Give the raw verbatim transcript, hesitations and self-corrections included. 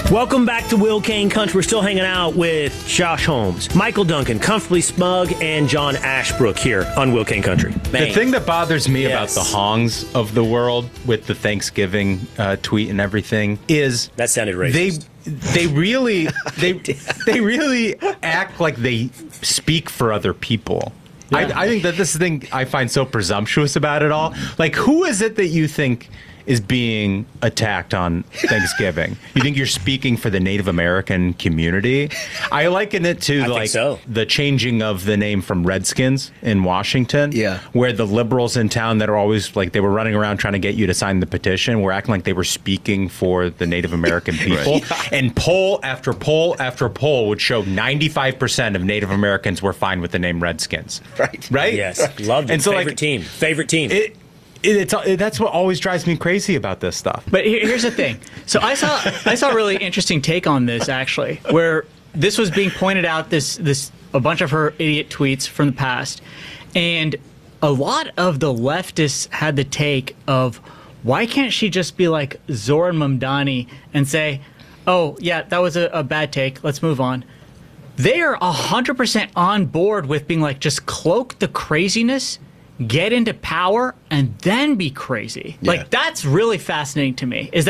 Welcome back to Will Kane Country. We're still hanging out with Josh Holmes, Michael Duncan, Comfortably Smug, and John Ashbrook here on Will Kane Country. The thing that bothers me Yes. about the Hongs of the world with the Thanksgiving uh, tweet and everything is That sounded racist. They they really they they really act like they speak for other people. Yeah. I, I think that this thing I find so presumptuous about it all. Like, who is it that you think is being attacked on Thanksgiving? You think you're speaking for the Native American community? I liken it to I think like so. the changing of the name from Redskins in Washington. Yeah. Where the liberals in town that are always like, they were running around trying to get you to sign the petition were acting like they were speaking for the Native American people. Right. And poll after poll after poll would show ninety-five percent of Native Americans were fine with the name Redskins. Right. Right? Yes, loved it. And so, Favorite like, team. Favorite team. It, it, it's it, that's what always drives me crazy about this stuff. But here, here's the thing. So I saw I saw a really interesting take on this actually, where this was being pointed out. This this a bunch of her idiot tweets from the past, and a lot of the leftists had the take of, why can't she just be like Zoran Mamdani and say, oh yeah, that was a, a bad take, let's move on. They are one hundred percent on board with being like, just cloak the craziness, get into power, and then be crazy. Yeah. Like, that's really fascinating to me. Is